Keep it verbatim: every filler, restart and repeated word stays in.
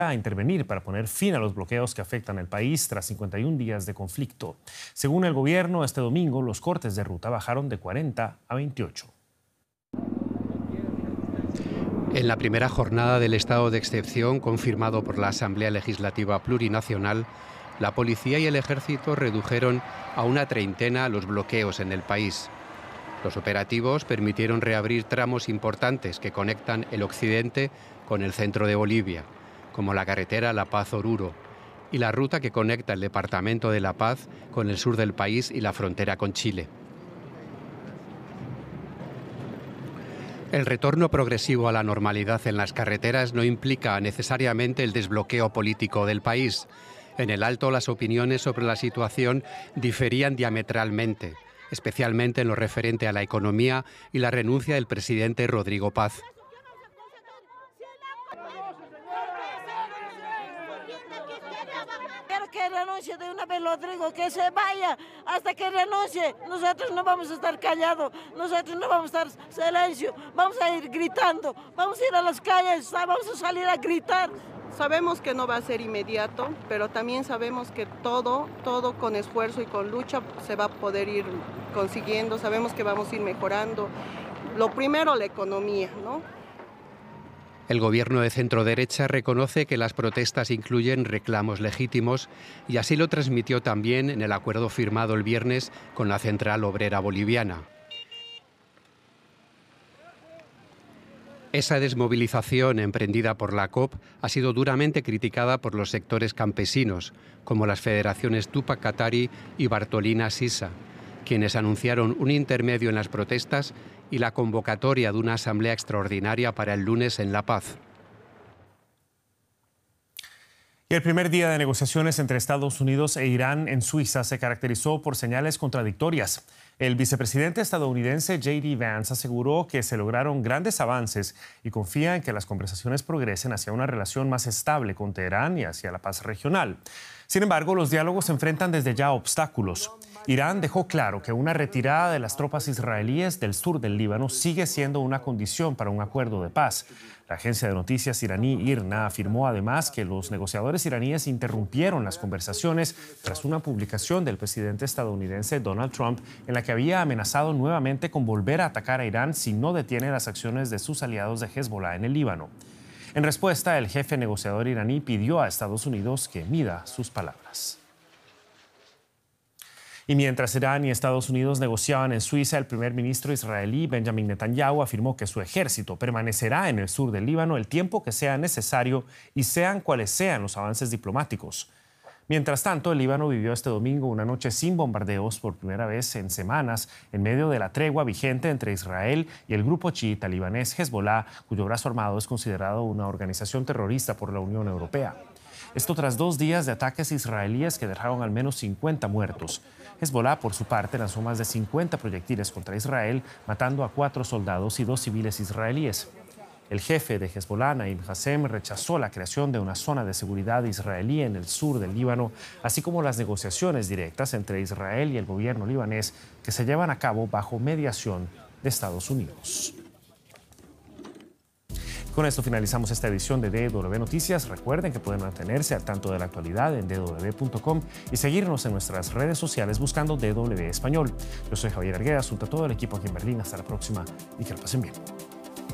a intervenir para poner fin a los bloqueos que afectan el país tras cincuenta y un días de conflicto. Según el gobierno, este domingo los cortes de ruta bajaron de cuarenta a veintiocho. En la primera jornada del estado de excepción confirmado por la Asamblea Legislativa Plurinacional, la policía y el ejército redujeron a una treintena los bloqueos en el país. Los operativos permitieron reabrir tramos importantes que conectan el occidente con el centro de Bolivia, como la carretera La Paz-Oruro, y la ruta que conecta el departamento de La Paz con el sur del país y la frontera con Chile. El retorno progresivo a la normalidad en las carreteras no implica necesariamente el desbloqueo político del país. En el Alto, las opiniones sobre la situación diferían diametralmente, especialmente en lo referente a la economía y la renuncia del presidente Rodrigo Paz. Que renuncie de una vez Rodrigo, que se vaya hasta que renuncie. Nosotros no vamos a estar callados, nosotros no vamos a estar silencio, vamos a ir gritando, vamos a ir a las calles, vamos a salir a gritar. Sabemos que no va a ser inmediato, pero también sabemos que todo, todo con esfuerzo y con lucha se va a poder ir consiguiendo, sabemos que vamos a ir mejorando. Lo primero, la economía, ¿no? El gobierno de centro-derecha reconoce que las protestas incluyen reclamos legítimos y así lo transmitió también en el acuerdo firmado el viernes con la Central Obrera Boliviana. Esa desmovilización emprendida por la C O P ha sido duramente criticada por los sectores campesinos, como las federaciones Tupac Katari y Bartolina Sisa, quienes anunciaron un intermedio en las protestas y la convocatoria de una asamblea extraordinaria para el lunes en La Paz. Y el primer día de negociaciones entre Estados Unidos e Irán en Suiza se caracterizó por señales contradictorias. El vicepresidente estadounidense J D Vance aseguró que se lograron grandes avances y confía en que las conversaciones progresen hacia una relación más estable con Teherán y hacia la paz regional. Sin embargo, los diálogos enfrentan desde ya obstáculos. Irán dejó claro que una retirada de las tropas israelíes del sur del Líbano sigue siendo una condición para un acuerdo de paz. La agencia de noticias iraní IRNA afirmó además que los negociadores iraníes interrumpieron las conversaciones tras una publicación del presidente estadounidense Donald Trump en la que había amenazado nuevamente con volver a atacar a Irán si no detiene las acciones de sus aliados de Hezbollah en el Líbano. En respuesta, el jefe negociador iraní pidió a Estados Unidos que mida sus palabras. Y mientras Irán y Estados Unidos negociaban en Suiza, el primer ministro israelí Benjamin Netanyahu afirmó que su ejército permanecerá en el sur del Líbano el tiempo que sea necesario y sean cuales sean los avances diplomáticos. Mientras tanto, el Líbano vivió este domingo una noche sin bombardeos por primera vez en semanas, en medio de la tregua vigente entre Israel y el grupo chiita libanés Hezbollah, cuyo brazo armado es considerado una organización terrorista por la Unión Europea. Esto tras dos días de ataques israelíes que dejaron al menos cincuenta muertos. Hezbollah, por su parte, lanzó más de cincuenta proyectiles contra Israel, matando a cuatro soldados y dos civiles israelíes. El jefe de Hezbollah, Naim Qassem, rechazó la creación de una zona de seguridad israelí en el sur del Líbano, así como las negociaciones directas entre Israel y el gobierno libanés que se llevan a cabo bajo mediación de Estados Unidos. Con esto finalizamos esta edición de D W Noticias. Recuerden que pueden mantenerse al tanto de la actualidad en d w punto com y seguirnos en nuestras redes sociales buscando D W Español. Yo soy Javier Arguedas, junto a todo el equipo aquí en Berlín. Hasta la próxima y que lo pasen bien.